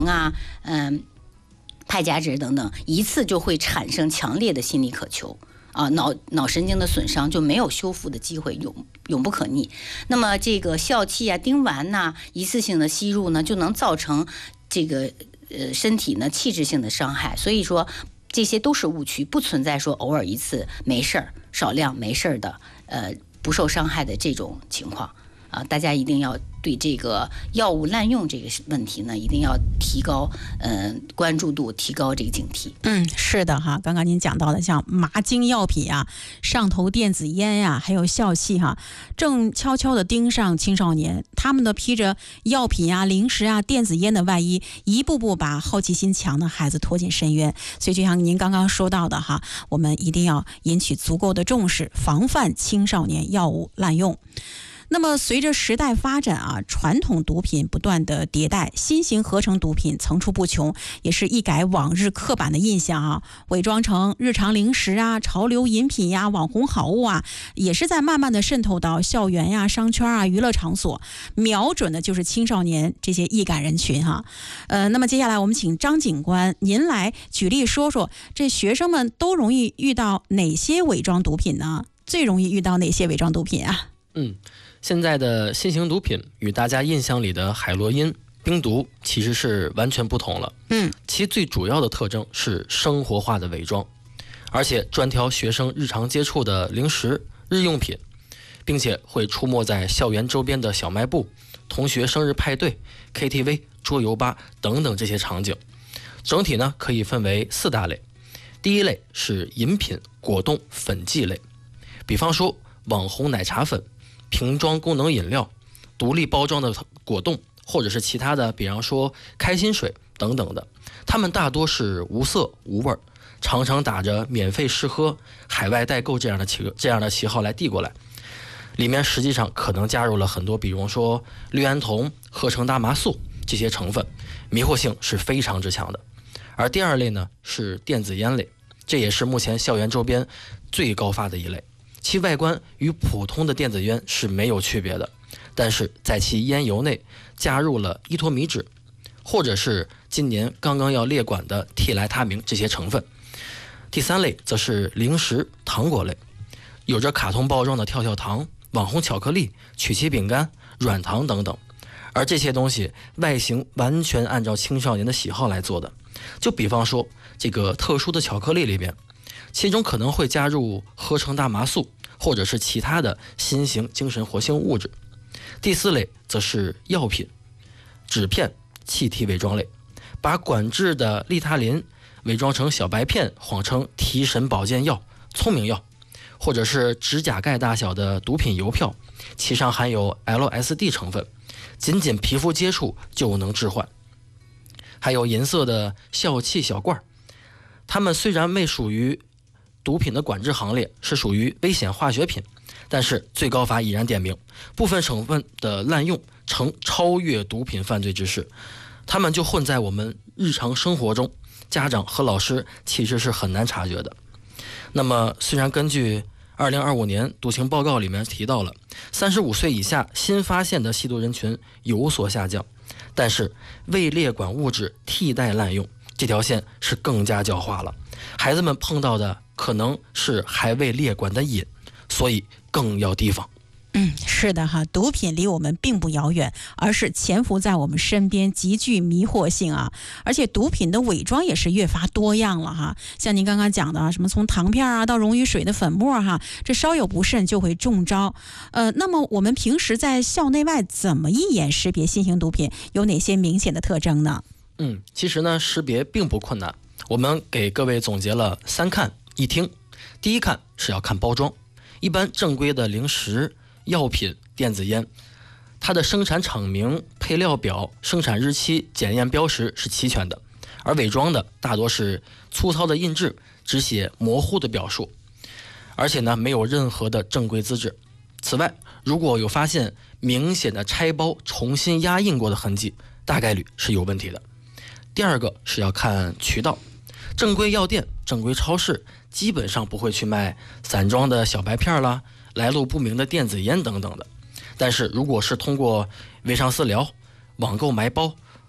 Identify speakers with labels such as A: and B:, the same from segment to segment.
A: 啊，派甲酯等等，一次就会产生强烈的心理渴求啊，脑神经的损伤就没有修复的机会，永不可逆。那么这个笑气啊、丁烷呐，一次性的吸入呢，就能造成这个身体呢器质性的伤害。所以说这些都是误区，不存在说偶尔一次没事儿、少量没事儿的不受伤害的这种情况啊，大家一定要对这个药物滥用这个问题呢，一定要提高关注度，提高这个警惕。
B: 是的哈，刚刚您讲到的像麻精药品啊、上头电子烟呀、还有笑气哈，正悄悄地盯上青少年，他们呢披着药品啊、零食啊、电子烟的外衣，一步步把好奇心强的孩子拖进深渊。所以就像您刚刚说到的哈，我们一定要引起足够的重视，防范青少年药物滥用。那么随着时代发展啊，传统毒品不断的迭代，新型合成毒品层出不穷，也是一改往日刻板的印象啊，伪装成日常零食啊、潮流饮品呀、网红好物啊，也是在慢慢的渗透到校园呀、商圈啊、娱乐场所，瞄准的就是青少年这些易感人群哈。那么接下来我们请张警官您来举例说说，这学生们都容易遇到哪些伪装毒品呢？最容易遇到哪些伪装毒品啊？
C: 现在的新型毒品与大家印象里的海洛因、冰毒其实是完全不同了。其最主要的特征是生活化的伪装，而且专挑学生日常接触的零食、日用品，并且会出没在校园周边的小卖部、同学生日派对、KTV、桌游吧等等这些场景。整体呢可以分为4大类。第一类是饮品、果冻、粉剂类，比方说网红奶茶粉、瓶装功能饮料、独立包装的果冻，或者是其他的，比方说开心水等等的，它们大多是无色无味，常常打着免费试喝、海外代购这样的旗号来递过来，里面实际上可能加入了很多，比如说氯胺酮、合成大麻素这些成分，迷惑性是非常之强的。而第二类呢是电子烟类，这也是目前校园周边最高发的一类。其外观与普通的电子烟是没有区别的，但是在其烟油内加入了依托米酯，或者是今年刚刚要列管的替莱他明这些成分。第三类则是零食糖果类，有着卡通包装的跳跳糖、网红巧克力、曲奇饼干、软糖等等，而这些东西外形完全按照青少年的喜好来做的。就比方说这个特殊的巧克力里边，其中可能会加入合成大麻素或者是其他的新型精神活性物质。第4类则是药品、纸片、气体伪装类，把管制的利他林伪装成小白片，谎称提神保健药、聪明药，或者是指甲盖大小的毒品邮票，其上含有 LSD 成分，仅皮肤接触就能致幻。还有银色的笑气小罐，它们虽然未属于毒品的管制行列，是属于危险化学品，但是最高法已然点明，部分成分的滥用呈超越毒品犯罪之势，他们就混在我们日常生活中，家长和老师其实是很难察觉的。那么虽然根据2025年毒情报告里面提到了35岁以下新发现的吸毒人群有所下降，但是未列管物质替代滥用这条线是更加狡猾了，孩子们碰到的可能是还未列管的瘾，所以更要提防。
B: 是的哈，毒品离我们并不遥远，而是潜伏在我们身边，极具迷惑性啊！而且毒品的伪装也是越发多样了哈，像您刚刚讲的什么从糖片啊到溶于水的粉末哈，这稍有不慎就会中招。那么我们平时在校内外怎么一眼识别新型毒品，有哪些明显的特征呢？
C: 其实呢，识别并不困难，我们给各位总结了3看1听。第一看是要看包装，一般正规的零食、药品、电子烟，它的生产厂名、配料表、生产日期、检验标识是齐全的，而伪装的大多是粗糙的印制，只写模糊的表述，而且呢没有任何的正规资质。此外，如果有发现明显的拆包、重新压印过的痕迹，大概率是有问题的。第二个是要看渠道，正规药店、正规超市基本上不会去卖散装的小白片啦、来路不明的电子烟等等的。但是如果是通过微商私聊、网购买包、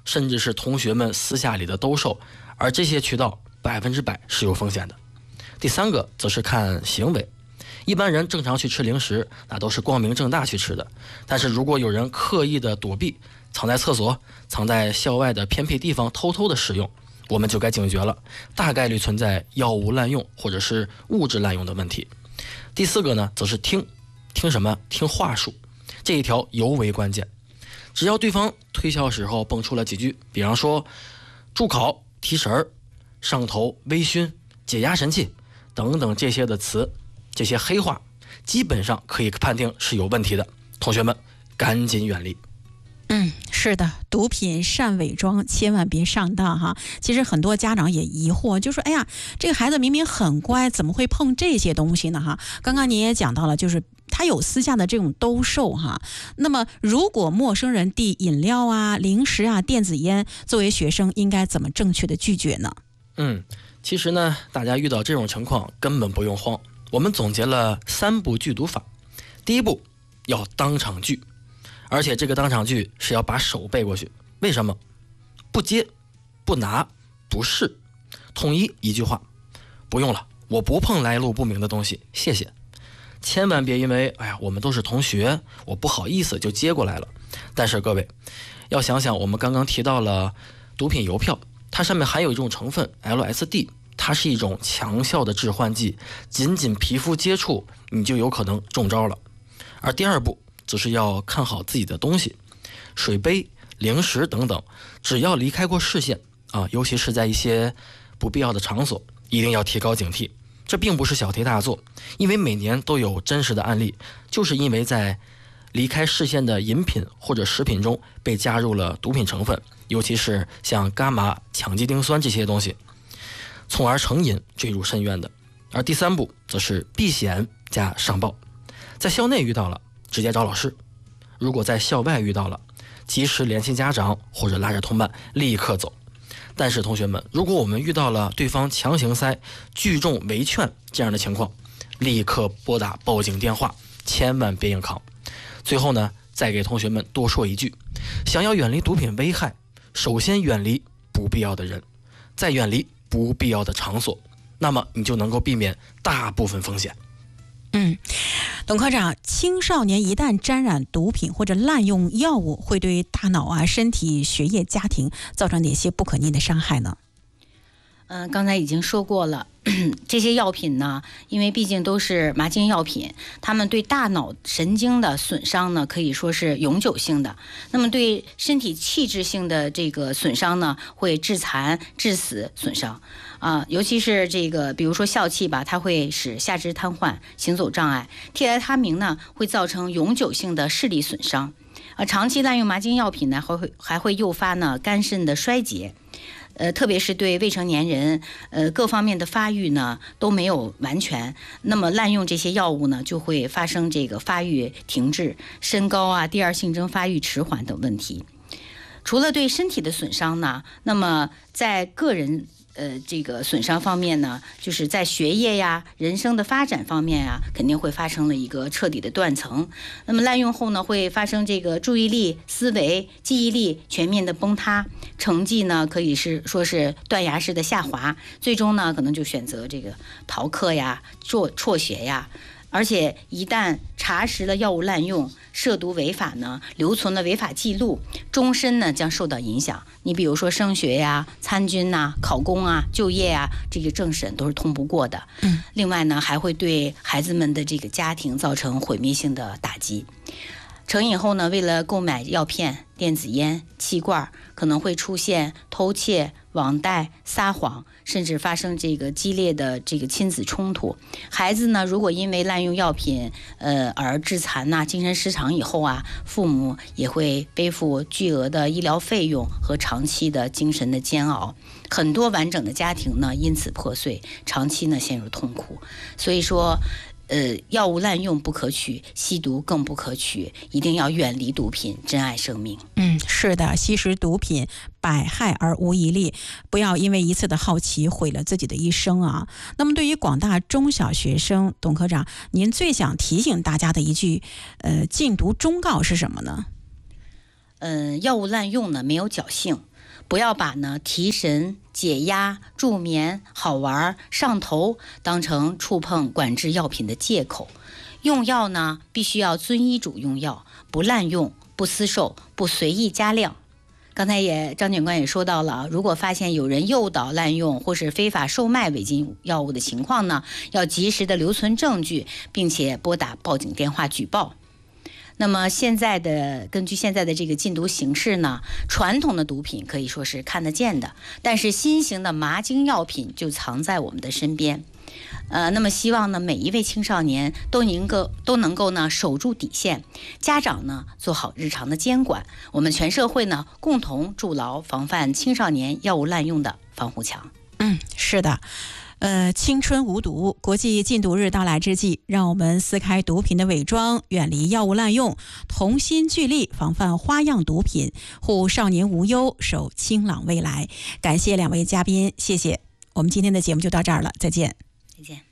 C: 甚至是同学们私下里的兜售，而这些渠道100%是有风险的。第三个则是看行为，一般人正常去吃零食，那都是光明正大去吃的，但是如果有人刻意的躲避，藏在厕所，藏在校外的偏僻地方偷偷的使用，我们就该警觉了，大概率存在药物滥用或者是物质滥用的问题。第四个呢，则是听什么？听话术，这一条尤为关键。只要对方推销时候蹦出了几句，比方说助考、提神儿、上头、微醺、解压神器等等这些的词，这些黑话基本上可以判定是有问题的，同学们赶紧远离。
B: 是的，毒品善伪装，千万别上当哈。其实很多家长也疑惑，就说哎呀，这个孩子明明很乖，怎么会碰这些东西呢哈？刚刚您也讲到了，就是他有私下的这种兜售哈。那么如果陌生人递饮料啊、零食啊、电子烟，作为学生应该怎么正确的拒绝呢？
C: 其实呢，大家遇到这种情况根本不用慌，我们总结了3步拒毒法。第一步要当场拒，而且这个当场拒是要把手背过去。为什么？不接、不拿、不试，统一一句话：不用了，我不碰来路不明的东西，谢谢。千万别因为哎呀我们都是同学，我不好意思就接过来了。但是各位要想想，我们刚刚提到了毒品邮票，它上面含有一种成分 LSD， 它是一种强效的致幻剂，仅皮肤接触你就有可能中招了。而第二步则是要看好自己的东西，水杯、零食等等，只要离开过视线啊，尤其是在一些不必要的场所，一定要提高警惕。这并不是小题大做，因为每年都有真实的案例，就是因为在离开视线的饮品或者食品中被加入了毒品成分，尤其是像伽马、羟基丁酸这些东西，从而成瘾坠入深渊的。而第三步则是避险加上报，在校内遇到了直接找老师，如果在校外遇到了，及时联系家长或者拉着同伴立刻走。但是同学们，如果我们遇到了对方强行塞、聚众围劝这样的情况，立刻拨打报警电话，千万别硬扛。最后呢，再给同学们多说一句，想要远离毒品危害，首先远离不必要的人，再远离不必要的场所，那么你就能够避免大部分风险。
B: 董科长，青少年一旦沾染毒品或者滥用药物，会对大脑啊、身体、学业、家庭造成哪些不可逆的伤害呢？
A: 刚才已经说过了，这些药品呢，因为毕竟都是麻精药品，它们对大脑神经的损伤呢，可以说是永久性的。那么对身体器质性的这个损伤呢，会致残、致死损伤尤其是这个，比如说笑气吧，它会使下肢瘫痪、行走障碍；替来他明呢，会造成永久性的视力损伤。长期滥用麻精药品呢，还会诱发呢肝肾的衰竭。特别是对未成年人，各方面的发育呢都没有完全，那么滥用这些药物呢，就会发生这个发育停滞、身高啊、第二性征发育迟缓等问题。除了对身体的损伤呢，那么在个人这个损伤方面呢，就是在学业呀、人生的发展方面啊，肯定会发生了一个彻底的断层。那么滥用后呢，会发生这个注意力、思维、记忆力全面的崩塌，成绩呢可以说是断崖式的下滑，最终呢可能就选择这个逃课呀、辍学呀。而且一旦查实了药物滥用、涉毒违法呢，留存了违法记录，终身呢将受到影响。你比如说升学呀、参军呐、考公啊、就业啊，这个政审都是通不过的。另外呢，还会对孩子们的这个家庭造成毁灭性的打击。成瘾后呢，为了购买药片、电子烟、气罐，可能会出现偷窃、网贷、撒谎，甚至发生这个激烈的这个亲子冲突。孩子呢，如果因为滥用药品而致残呐、精神失常以后啊，父母也会背负巨额的医疗费用和长期的精神的煎熬。很多完整的家庭呢因此破碎，长期呢陷入痛苦。所以说药物滥用不可取，吸毒更不可取，一定要远离毒品，珍爱生命。
B: 是的，吸食毒品百害而无一利，不要因为一次的好奇毁了自己的一生啊。那么对于广大中小学生，董科长，您最想提醒大家的一句禁毒忠告是什么呢？
A: 药物滥用呢没有侥幸， 不要把呢提神、解压、助眠、好玩、上头当成触碰管制药品的借口。用药呢，必须要遵医嘱用药，不滥用、不私售、不随意加量。刚才张警官也说到了，如果发现有人诱导滥用或是非法售卖违禁药物的情况呢，要及时的留存证据，并且拨打报警电话举报。那么根据现在的这个禁毒形势呢，传统的毒品可以说是看得见的，但是新型的麻精药品就藏在我们的身边。那么希望呢，每一位青少年都能够呢守住底线，家长呢做好日常的监管，我们全社会呢共同筑牢防范青少年药物滥用的防护墙。
B: 是的。青春无毒，国际禁毒日到来之际，让我们撕开毒品的伪装，远离药物滥用，同心聚力防范花样毒品，护少年无忧，守清朗未来。感谢两位嘉宾，谢谢。我们今天的节目就到这儿了，再见。
A: 再见。